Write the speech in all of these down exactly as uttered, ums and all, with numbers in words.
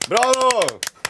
Bravo!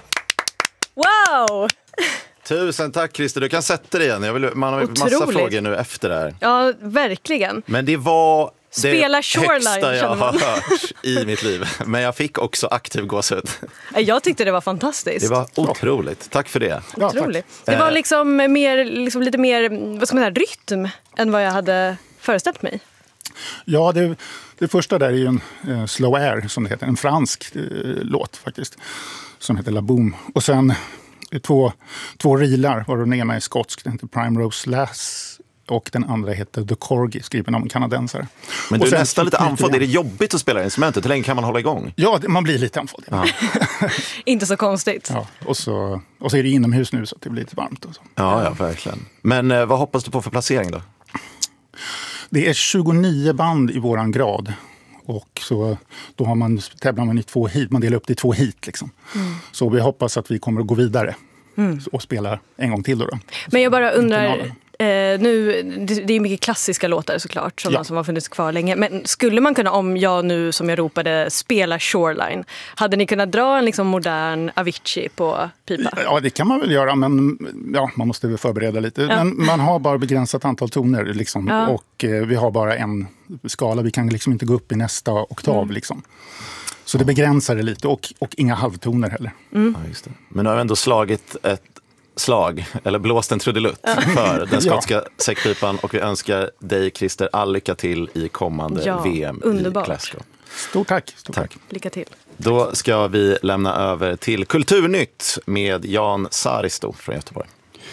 Wow! Tusen tack Christer, du kan sätta dig igen. Jag vill, man har Otroligt. massa frågor nu efter det här. Ja, verkligen. Men det var det Spela Shoreline, högsta jag känner man. har hört i mitt liv. Men jag fick också aktiv gåshud. Jag tyckte det var fantastiskt. Det var otroligt. Tack för det. Ja, Otroligt. tack. Det var liksom, mer, liksom lite mer, vad ska man säga, rytm än vad jag hade föreställt mig. Ja, det, det första där är ju en eh, Slow Air, som det heter. En fransk eh, låt faktiskt, som heter La Boom. Och sen eh, två, två reelar, var den ena är skotsk, den heter Primrose Lass. Och den andra heter The Corgi, skriven av en kanadensare. Men och du är sen, nästan lite andfådd. Är det jobbigt att spela instrumentet? Hur länge kan man hålla igång? Ja, det, man blir lite andfådd. Ja. Inte så konstigt. Ja, och, så, och så är det inomhus nu så att det blir lite varmt. Och så. Ja, ja, verkligen. Men eh, vad hoppas du på för placering då? Det är tjugonio band i våran grad. Och så, då har man, tävlar man i två hit. Man delar upp det i två hit. Liksom. Mm. Så vi hoppas att vi kommer att gå vidare mm. och spela en gång till. Då då. Men jag bara undrar... Eh, nu, det, det är mycket klassiska låtar såklart som, ja. som har funnits kvar länge. Men skulle man kunna, om jag nu som jag ropade spela Shoreline, hade ni kunnat dra en liksom modern Avicii på pipa? Ja, det kan man väl göra, men ja, man måste väl förbereda lite. Ja. Men man har bara begränsat antal toner liksom, ja. och eh, vi har bara en skala. Vi kan liksom inte gå upp i nästa oktav mm. liksom. Så det begränsar det lite och, och inga halvtoner heller. Mm. Ja, just det. Men du har ändå slagit ett slag, eller blåst en trudelutt för den skotska ja. säckpipan, och vi önskar dig Christer all lycka till i kommande ja, V M underbart. i Glasgow. Stort tack. Stort tack. tack. Lycka till. Då ska vi lämna över till Kulturnytt med Jan Saristo från Göteborg.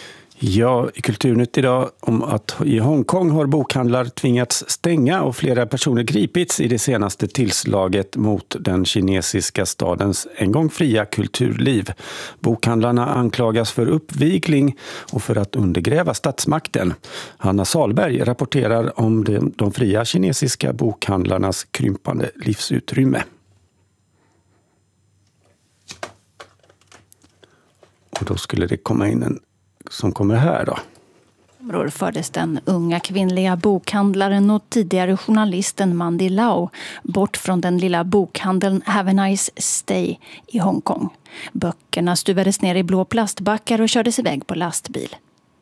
Ja, i Kulturnytt idag om att i Hongkong har bokhandlar tvingats stänga och flera personer gripits i det senaste tillslaget mot den kinesiska stadens en gång fria kulturliv. Bokhandlarna anklagas för uppvigling och för att undergräva statsmakten. Hanna Salberg rapporterar om de, de fria kinesiska bokhandlarnas krympande livsutrymme. Och då skulle det komma in en som kommer här då. Då fördes den unga kvinnliga bokhandlaren och tidigare journalisten Mandy Lau bort från den lilla bokhandeln Have a Nice Stay i Hongkong. Böckerna stuvades ner i blå plastbackar och kördes iväg på lastbil.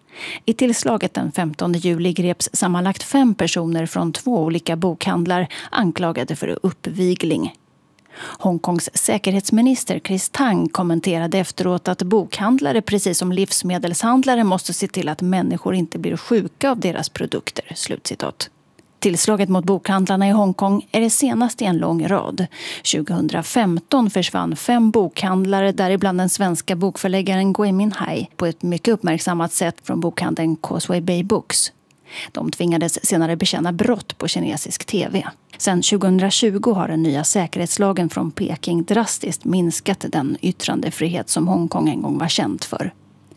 I tillslaget den femtonde juli greps sammanlagt fem personer från två olika bokhandlar anklagade för uppvigling. Hongkongs säkerhetsminister Chris Tang kommenterade efteråt att bokhandlare precis som livsmedelshandlare måste se till att människor inte blir sjuka av deras produkter. Slutcitat. Tillslaget mot bokhandlarna i Hongkong är det senaste i en lång rad. tjugohundrafemton försvann fem bokhandlare, däribland den svenska bokförläggaren Gui Minhai, på ett mycket uppmärksammat sätt från bokhandeln Causeway Bay Books. De tvingades senare bekänna brott på kinesisk tv. Sedan tjugohundratjugo har den nya säkerhetslagen från Peking drastiskt minskat den yttrandefrihet som Hongkong en gång var känt för.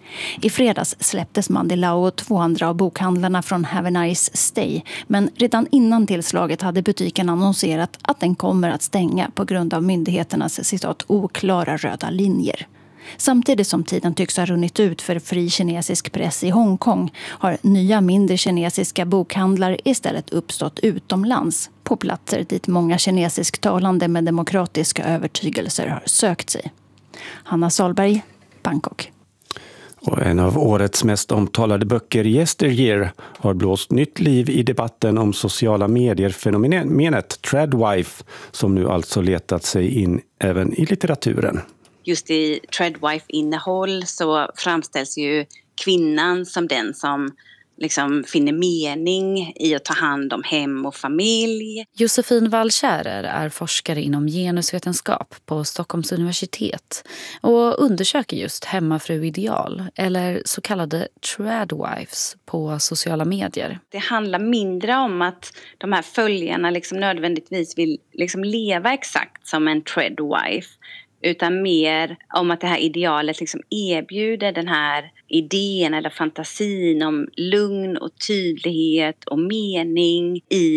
I fredags släpptes Mandy Lau och två andra av bokhandlarna från Have a Nice Stay, men redan innan tillslaget hade butiken annonserat att den kommer att stänga på grund av myndigheternas citat oklara röda linjer. Samtidigt som tiden tycks ha runnit ut för fri kinesisk press i Hongkong har nya mindre kinesiska bokhandlar istället uppstått utomlands på platser dit många kinesisktalande med demokratiska övertygelser har sökt sig. Hanna Salberg, Bangkok. Och en av årets mest omtalade böcker, Yesteryear, har blåst nytt liv i debatten om sociala medier-fenomenet Tradwife, som nu alltså letat sig in även i litteraturen. Just i Tradwife-innehåll så framställs ju kvinnan som den som liksom finner mening i att ta hand om hem och familj. Josefin Wallkjärer är forskare inom genusvetenskap på Stockholms universitet och undersöker just hemmafruideal eller så kallade tradwives på sociala medier. Det handlar mindre om att de här följarna liksom nödvändigtvis vill liksom leva exakt som en tradwife, utan mer om att det här idealet liksom erbjuder den här idén eller fantasin om lugn och tydlighet och mening i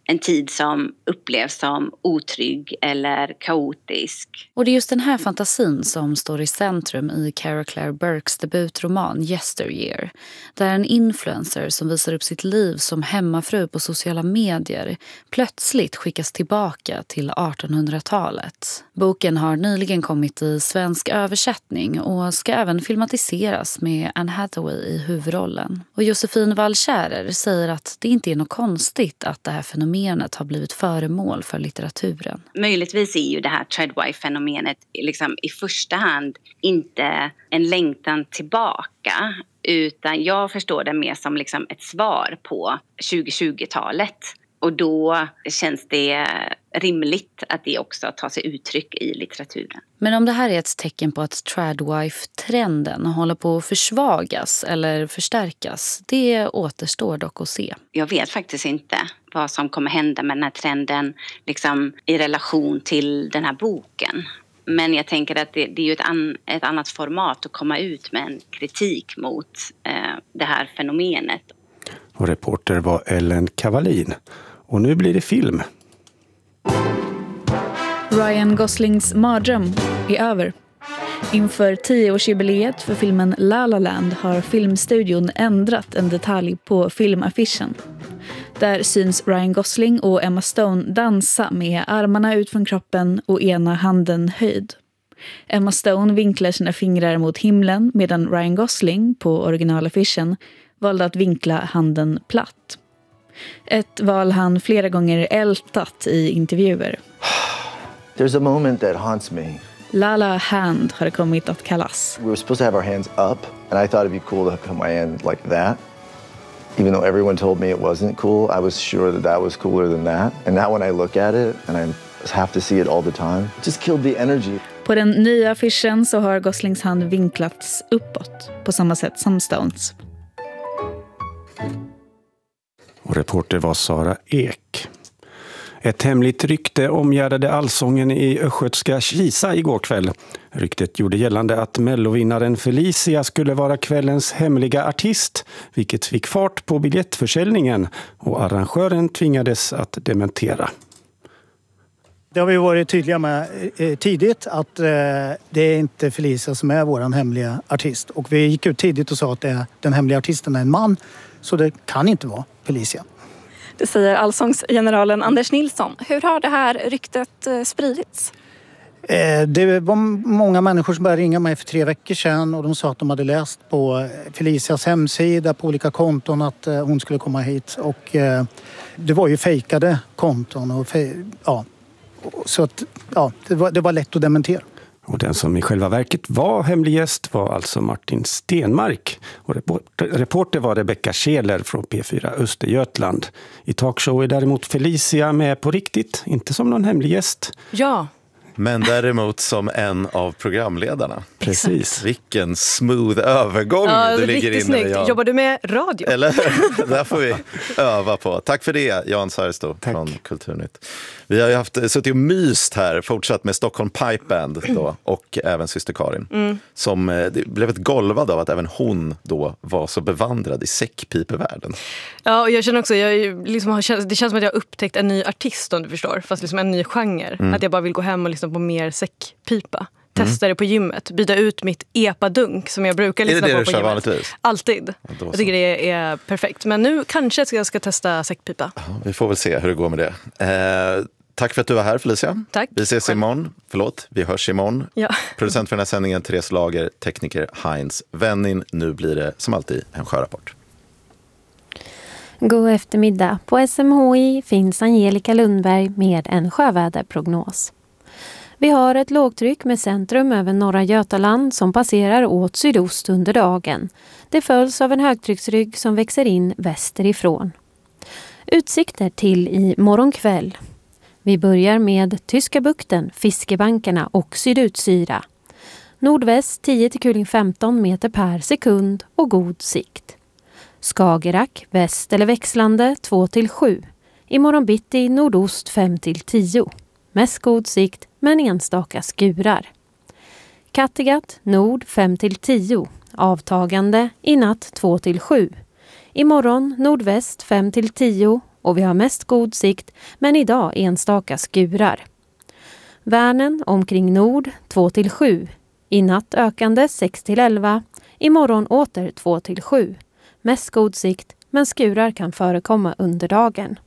en tid som upplevs som otrygg eller kaotisk. Och det är just den här fantasin som står i centrum i Cara Claire Burkes debutroman Yesteryear. Där en influencer som visar upp sitt liv som hemmafru på sociala medier plötsligt skickas tillbaka till artonhundratalet. Boken har nyligen kommit i svensk översättning och ska även filmatiseras med Anne Hathaway i huvudrollen. Och Josefin Wall-Kjærer säger att det inte är något konstigt att det här fenomenet har blivit föremål för litteraturen. Möjligtvis är ju det här treadwife-fenomenet liksom i första hand inte en längtan tillbaka, utan jag förstår det mer som liksom ett svar på tjugohundratjugotalet. Och då känns det rimligt att det också tar sig uttryck i litteraturen. Men om det här är ett tecken på att tradwife-trenden håller på att försvagas eller förstärkas, det återstår dock att se. Jag vet faktiskt inte vad som kommer hända med den här trenden liksom, i relation till den här boken. Men jag tänker att det, det är ju ett, an, ett annat format att komma ut med en kritik mot eh, det här fenomenet. Och reporter var Ellen Cavallin. Och nu blir det film. Ryan Goslings mardröm är över. Inför tioårsjubileet för filmen La La Land har filmstudion ändrat en detalj på filmaffischen. Där syns Ryan Gosling och Emma Stone dansa med armarna ut från kroppen och ena handen höjd. Emma Stone vinklar sina fingrar mot himlen medan Ryan Gosling på originalaffischen valde att vinkla handen platt. Ett val han flera gånger ältat i intervjuer. There's a moment that haunts me. La La Hand har det kommit att kallas. We were supposed to have our hands up, and I thought it'd be cool to put my hand like that. Even though everyone told me it wasn't cool, I was sure that that was cooler than that. And now when I look at it, and I have to see it all the time, it just killed the energy. På den nya affischen så har Goslings hand vinklats uppåt, på samma sätt som Stones. Och reporter var Sara Ek. Ett hemligt rykte omgärdade allsången i östgötska Kisa igår kväll. Ryktet gjorde gällande att mellovinnaren Felicia skulle vara kvällens hemliga artist, vilket fick fart på biljettförsäljningen och arrangören tvingades att dementera. Det har vi varit tydliga med tidigt att det är inte Felicia som är vår hemliga artist. Och vi gick ut tidigt och sa att det är, den hemliga artisten är en man, så det kan inte vara Felicia. Det säger allsångsgeneralen Anders Nilsson. Hur har det här ryktet spridits? Det var många människor som började ringa mig för tre veckor sedan och de sa att de hade läst på Felicias hemsida på olika konton att hon skulle komma hit. Och det var ju fejkade konton och fej, ja, så att, ja, det var, det var lätt att dementera. Och den som i själva verket var hemlig gäst var alltså Martin Stenmark. Och reporter, reporter var Rebecca Scheler från P fyra Östergötland. I talkshow är däremot Felicia med på riktigt, inte som någon hemlig gäst. Ja. Men däremot som en av programledarna. Precis. Vilken smooth övergång ja, du ligger inne med, Jan. Jobbar du med radio? Eller? Där får vi öva på. Tack för det, Jan Sarsto från Kulturnytt. Vi har ju haft, suttit och myst här, fortsatt med Stockholm Pipe Band då, och även syster Karin. Mm. Som det blev ett golvad av att även hon då var så bevandrad i säckpipevärlden. Ja, och jag känner också, jag liksom har, det känns som att jag har upptäckt en ny artist, om du förstår. Fast liksom en ny genre. Mm. Att jag bara vill gå hem och lyssna på mer säckpipa. Testa mm. det på gymmet. Byta ut mitt epa-dunk som jag brukar lyssna på på gymmet. Är det det du kör vanligtvis? Alltid. Ja, jag tycker det är perfekt. Men nu kanske jag ska testa säckpipa. Ja, vi får väl se hur det går med det. Eh, tack för att du var här, Felicia. Tack. Vi ses imorgon. Förlåt, vi hörs imorgon. Ja. Producent för den här sändningen, Therese Lager. Tekniker Heinz Wennin. Nu blir det som alltid en sjörapport. God eftermiddag. På S M H I finns Angelica Lundberg med en sjöväderprognos. Vi har ett lågtryck med centrum över norra Götaland som passerar åt sydost under dagen. Det följs av en högtrycksrygg som växer in västerifrån. Utsikter till i morgonkväll. Vi börjar med Tyska bukten, fiskebankarna och sydutsyra. Nordväst tio till kuling femton meter per sekund och god sikt. Skagerrak, väst eller växlande två till sju. Imorgon bitti nordost fem till tio. Mest god sikt men enstaka skurar. Kattegatt, nord fem till tio. Avtagande i natt två till sju. Imorgon nordväst fem till tio och vi har mest god sikt, men idag enstaka skurar. Värnen omkring nord två till sju. I natt ökande sex till elva. Imorgon åter två till sju. Mest god sikt, men skurar kan förekomma under dagen.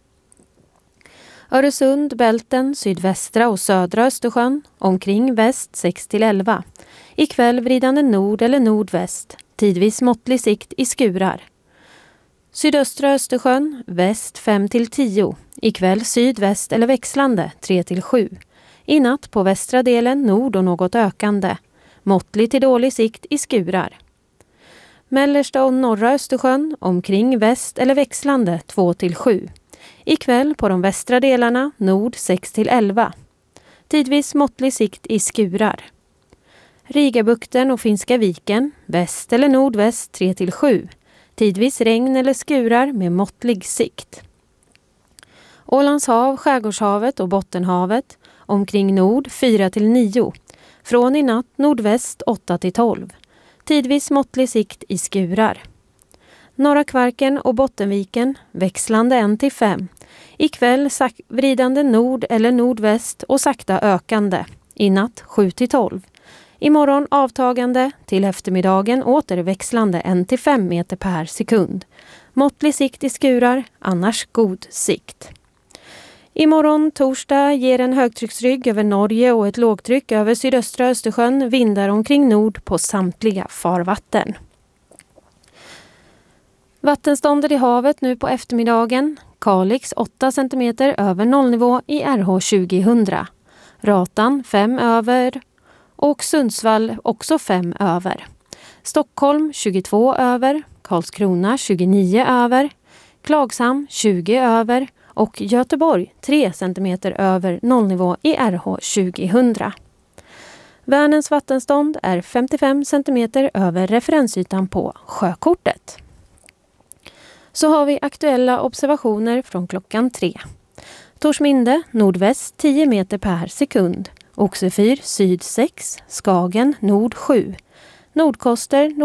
Öresund, Bälten, sydvästra och södra Östersjön, omkring väst sex till elva. Ikväll vridande nord eller nordväst, tidvis måttlig sikt i skurar. Sydöstra Östersjön, väst fem till tio. Ikväll sydväst eller växlande tre till sju. I natt på västra delen nord och något ökande. Måttlig till dålig sikt i skurar. Mellersta och norra Östersjön, omkring väst eller växlande två till sju. Ikväll på de västra delarna nord sex till elva. Tidvis måttlig sikt i skurar. Rigabukten och Finska viken, väst eller nordväst tre till sju. Tidvis regn eller skurar med måttlig sikt. Ålands hav, Skärgårdshavet och Bottenhavet, omkring nord fyra till nio. Från i natt nordväst åtta till tolv. Tidvis måttlig sikt i skurar. Norra Kvarken och Bottenviken, växlande en till fem. Ikväll sak- vridande nord eller nordväst och sakta ökande. I natt sju till tolv. Imorgon avtagande, till eftermiddagen återväxlande en till fem meter per sekund. Måttlig sikt i skurar, annars god sikt. Imorgon torsdag ger en högtrycksrygg över Norge och ett lågtryck över sydöstra Östersjön vindar omkring nord på samtliga farvatten. Vattenståndet i havet nu på eftermiddagen. Kalix åtta centimeter över nollnivå i R H tjugohundra. Ratan fem över och Sundsvall också fem över. Stockholm tjugotvå över, Karlskrona tjugonio över, Klagshamn tjugo över och Göteborg tre centimeter över nollnivå i R H tjugohundra. Vänerns vattenstånd är femtiofem centimeter över referensytan på sjökortet. Så har vi aktuella observationer från klockan tre. Torsminde nordväst tio meter per sekund. Oxefyr syd sex, Skagen nord sju. Nordkoster